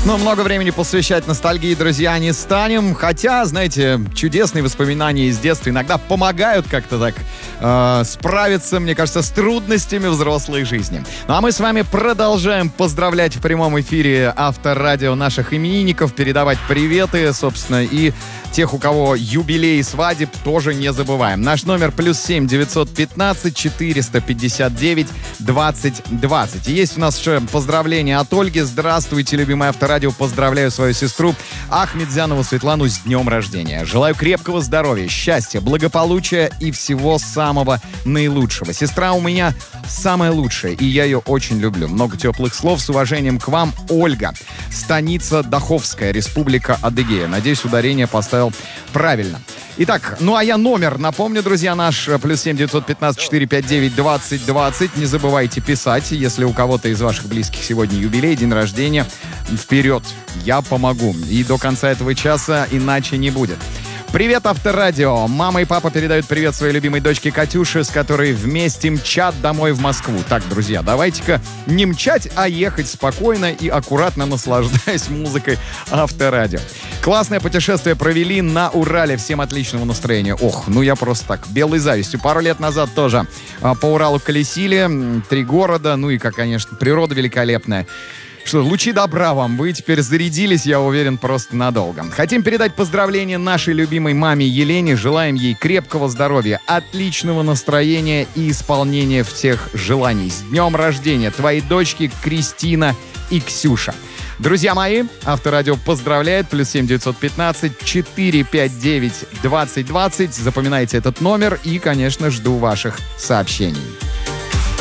Но много времени посвящать ностальгии, друзья, не станем. Хотя, знаете, чудесные воспоминания из детства иногда помогают как-то так справиться, мне кажется, с трудностями взрослой жизни. Ну а мы с вами продолжаем поздравлять в прямом эфире Авторадио наших именинников, передавать приветы, собственно, и тех, у кого юбилей и свадеб, тоже не забываем. Наш номер +7 915 459 20 20. И есть у нас еще поздравление от Ольги. Здравствуйте, любимое Авторадио. Поздравляю свою сестру Ахмедзянову Светлану с днем рождения. Желаю крепкого здоровья, счастья, благополучия и всего самого наилучшего. Сестра у меня самая лучшая, и я ее очень люблю. Много теплых слов. С уважением к вам, Ольга. Станица Даховская, Республика Адыгея. Надеюсь, ударение поставил правильно. Итак, ну а я номер напомню, друзья, наш +7 915 459 20 20. Не забывайте писать, если у кого-то из ваших близких сегодня юбилей, день рождения. Вперед, я помогу. И до конца этого часа иначе не будет. Привет, Авторадио! Мама и папа передают привет своей любимой дочке Катюше, с которой вместе мчат домой в Москву. Так, друзья, давайте-ка не мчать, а ехать спокойно и аккуратно, наслаждаясь музыкой Авторадио. Классное путешествие провели на Урале. Всем отличного настроения. Ох, ну я просто так, белой завистью. Пару лет назад тоже по Уралу колесили. 3 города, ну и, как, конечно, природа великолепная. Что, лучи добра вам. Вы теперь зарядились, я уверен, просто надолго. Хотим передать поздравления нашей любимой маме Елене. Желаем ей крепкого здоровья, отличного настроения и исполнения всех желаний. С днем рождения твои дочки Кристина и Ксюша. Друзья мои, Авторадио поздравляет. +7 915 459 20 20. Запоминайте этот номер и, конечно, жду ваших сообщений.